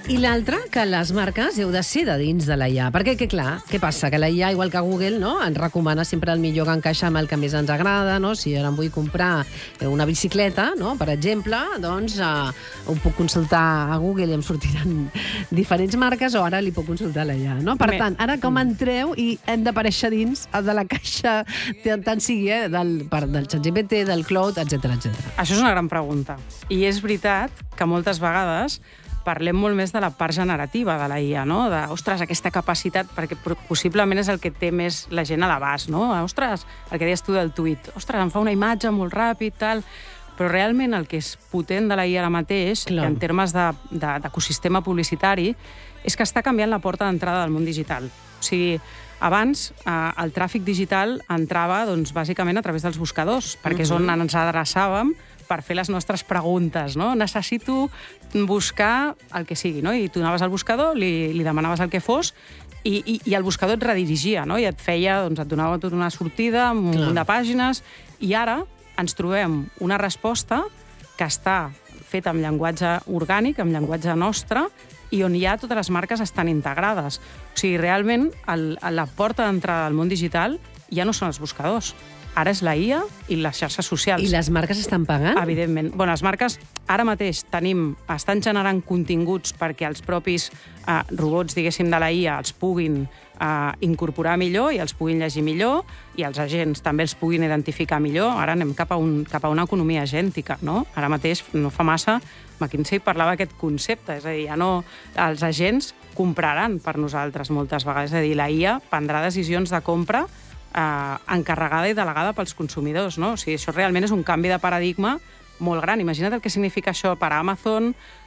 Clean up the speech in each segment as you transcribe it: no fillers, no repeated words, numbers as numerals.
I l'altre, que les marques heu de ser de dins de la IA. Perquè, clar, què passa? Que la IA, igual que Google, no, ens recomana sempre el millor que encaixa amb el que més ens agrada, no? Si ara em vull comprar una bicicleta, no, per exemple, doncs ho puc consultar a Google i em sortiran diferents marques, o ara li puc consultar a la IA, no? Per tant, ara com entreu i hem d'aparèixer dins de la caixa, tant sigui del ChatGPT, del Cloud, etc. Això és una gran pregunta. I és veritat que moltes vegades parlem molt més de la part generativa de la IA, no? Ostres, aquesta capacitat, perquè possiblement és el que té més la gent a l'abast, no? Ostres, el que deies tu del tuit. Ostres, em fa una imatge molt ràpid, tal. Però realment el que és potent de la IA ara mateix, en termes d'ecosistema publicitari, és que està canviant la porta d'entrada del món digital. O sigui, abans el tràfic digital entrava, doncs, bàsicament a través dels buscadors, perquè és on ens adreçàvem per fer les nostres preguntes, no? Necessito buscar el que sigui, no? I tu anaves al buscador, li demanaves el que fos, i el buscador et redirigia, no? I et feia, doncs, et donava tota una sortida, un munt de pàgines, i ara ens trobem una resposta que està feta amb llenguatge orgànic, amb llenguatge nostre, i on ja totes les marques estan integrades. O sigui, realment, la porta d'entrada al món digital ja no són els buscadors. Ara és la IA i les xarxes socials. I les marques estan pagant? Evidentment. Bueno, les marques ara mateix estan generant continguts perquè els propis robots, diguéssim, de la IA els puguin incorporar millor i els puguin llegir millor, i els agents també els puguin identificar millor. Ara anem cap a una economia agèntica, no? Ara mateix, no fa massa, McKinsey parlava d'aquest concepte, és a dir, ja no els agents compraran per nosaltres moltes vegades, és a dir, la IA prendrà decisions de compra encarregada i delegada pels consumidors, no? O sigui, això realment és un canvi de paradigma molt gran. Imagina't el que significa això per a Amazon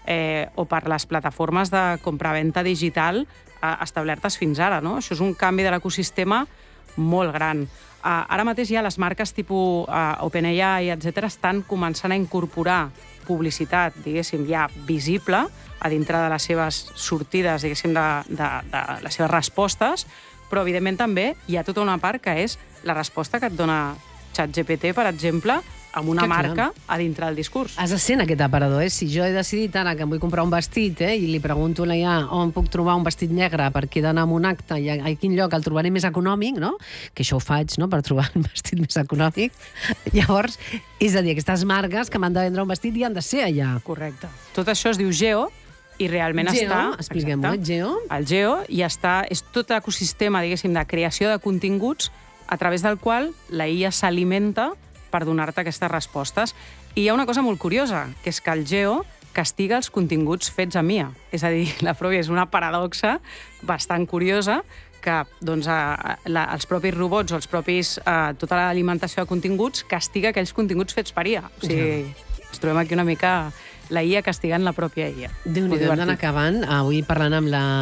o per les plataformes de compraventa digital establertes fins ara, no? Això és un canvi de l'ecosistema molt gran. Ara mateix ja les marques tipus OpenAI, etc., estan començant a incorporar publicitat, diguéssim, ja visible a dintre de les seves sortides, diguéssim, de les seves respostes, però, evidentment, també hi ha tota una part que és la resposta que et dona ChatGPT, per exemple, amb una marca a dintre del discurs. Has de ser en aquest aparador, Si jo he decidit ara que em vull comprar un vestit i li pregunto a la IA on puc trobar un vestit negre perquè he d'anar a un acte i a quin lloc el trobaré més econòmic, no? Que això ho faig, no?, per trobar un vestit més econòmic. Llavors, és a dir, aquestes marques que m'han de vendre un vestit hi han de ser allà. Correcte. Tot això es diu Geo, i realment expliquem-ho, Geo. El Geo, i és tot l'ecosistema, diguéssim, de creació de continguts a través del qual la IA s'alimenta per donar-te aquestes respostes. I hi ha una cosa molt curiosa, que és que el Geo castiga els continguts fets a MIA. És a dir, és una paradoxa bastant curiosa que doncs, els propis robots o tota l'alimentació de continguts castiga aquells continguts fets per IA. O sigui, ens trobem aquí una mica la IA castigant la pròpia IA. Déu-n'hi-do, hem d'anar acabant. Avui parlant amb la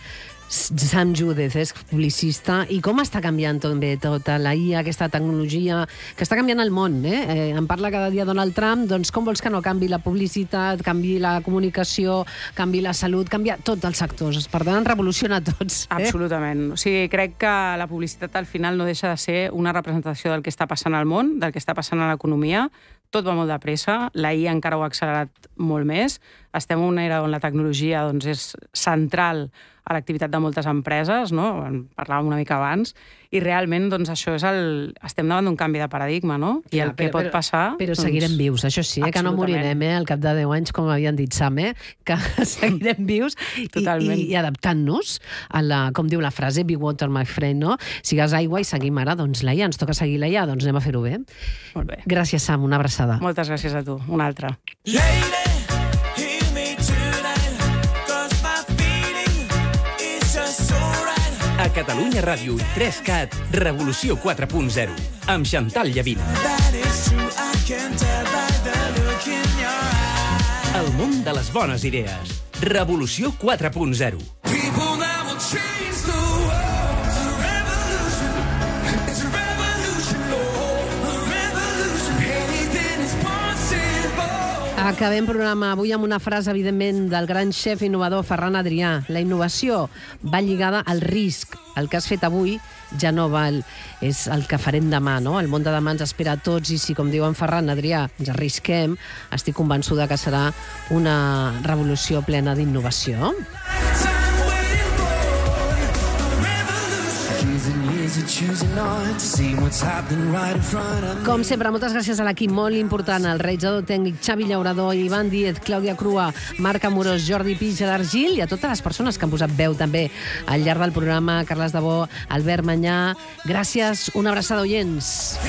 Sam Judith, és publicista, i com està canviant també tota la IA, aquesta tecnologia, que està canviant el món, En parla cada dia Donald Trump, doncs com vols que no canvi la publicitat, canvi la comunicació, canvi la salut, canvia tots els sectors, per tant, revoluciona tots. Absolutament. O sigui, crec que la publicitat al final no deixa de ser una representació del que està passant al món, del que està passant a l'economia. Tot va molt de pressa, la IA encara ho ha accelerat molt més. Estem en una era on la tecnologia doncs, és central a l'activitat de moltes empreses, no? En parlàvem una mica abans, i realment doncs, això és estem davant d'un canvi de paradigma, no? I el que pot passar... Però seguirem vius, això sí, que no morirem al cap de 10 anys, com havien dit Sam, que seguirem vius i adaptant-nos a com diu la frase, be water, my friend, no? Sigues aigua i seguim ara, doncs la IA, ens toca seguir la IA, doncs anem a fer-ho bé. Molt bé. Gràcies, Sam, una abraçada. Moltes gràcies a tu, una altra. A Catalunya Ràdio i 3CAT, Revolució 4.0, amb Chantal Llavina. El món de les bones idees. Revolució 4.0. Acabem programa avui amb una frase, evidentment, del gran xef innovador Ferran Adrià. La innovació va lligada al risc. El que has fet avui ja no val, és el que farem demà, no? El món de demà ens espera a tots i si, com diu en Ferran Adrià, ens arrisquem, estic convençuda que serà una revolució plena d'innovació. Com sempre, moltes gràcies a l'equip molt important, el realitzador tècnic Xavi Llaurador, Ivan Díez, Clàudia Crua, Marc Amorós, Jordi Pi, Gerard Gil, i a totes les persones que han posat veu també al llarg del programa, Carles Debó, Albert Manyà. Gràcies, una abraçada, oients.